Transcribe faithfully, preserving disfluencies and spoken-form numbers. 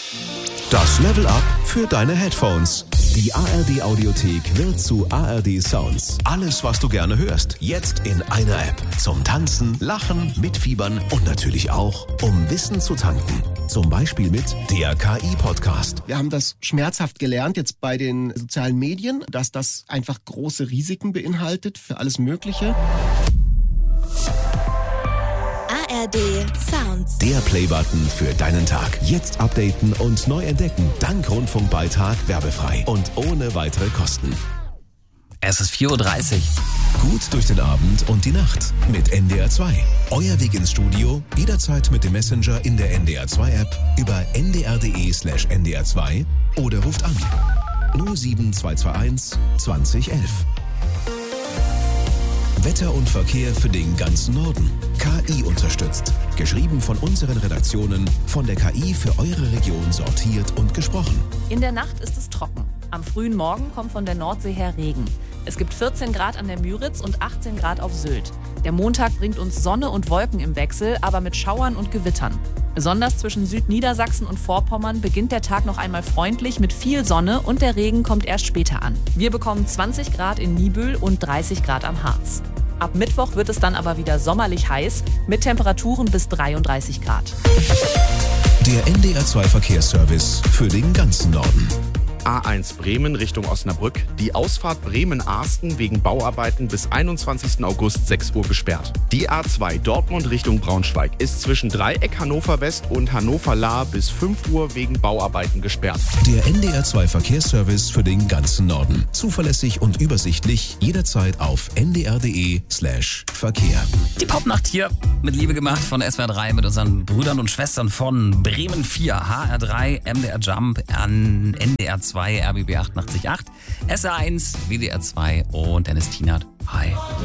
Das Level Up für deine Headphones. Die A R D Audiothek wird zu A R D Sounds. Alles, was du gerne hörst, jetzt in einer App. Zum Tanzen, Lachen, Mitfiebern und natürlich auch, um Wissen zu tanken. Zum Beispiel mit der K I-Podcast. Wir haben das schmerzhaft gelernt jetzt bei den sozialen Medien, dass das einfach große Risiken beinhaltet für alles Mögliche. A R D Sounds. Der Playbutton für deinen Tag. Jetzt updaten und neu entdecken. Dank Rundfunkbeitrag werbefrei und ohne weitere Kosten. Es ist vier Uhr dreißig. Gut durch den Abend und die Nacht mit N D R zwei. Euer Weg ins Studio, jederzeit mit dem Messenger in der N D R zwei App über n d r punkt d e slash n d r zwei oder ruft an null sieben zwei zwei eins zwanzig elf. Wetter und Verkehr für den ganzen Norden. K I unterstützt. Geschrieben von unseren Redaktionen, von der K I für eure Region sortiert und gesprochen. In der Nacht ist es trocken. Am frühen Morgen kommt von der Nordsee her Regen. Es gibt vierzehn Grad an der Müritz und achtzehn Grad auf Sylt. Der Montag bringt uns Sonne und Wolken im Wechsel, aber mit Schauern und Gewittern. Besonders zwischen Südniedersachsen und Vorpommern beginnt der Tag noch einmal freundlich mit viel Sonne und der Regen kommt erst später an. Wir bekommen zwanzig Grad in Niebüll und dreißig Grad am Harz. Ab Mittwoch wird es dann aber wieder sommerlich heiß mit Temperaturen bis dreiunddreißig Grad. Der N D R zwei Verkehrsservice für den ganzen Norden. A eins Bremen Richtung Osnabrück. Die Ausfahrt Bremen-Arsten wegen Bauarbeiten bis einundzwanzigsten August sechs Uhr gesperrt. Die A zwei Dortmund Richtung Braunschweig ist zwischen Dreieck Hannover West und Hannover-Lahr bis fünf Uhr wegen Bauarbeiten gesperrt. Der N D R zwei Verkehrsservice für den ganzen Norden. Zuverlässig und übersichtlich, jederzeit auf n d r punkt d e slash Verkehr. Die Popnacht hier mit Liebe gemacht von S W R drei mit unseren Brüdern und Schwestern von Bremen vier, H R drei, M D R Jump, an N D R zwei, R B B achtundachtzig Komma acht, S R eins, W D R zwei und Dennis Tienert. Hi.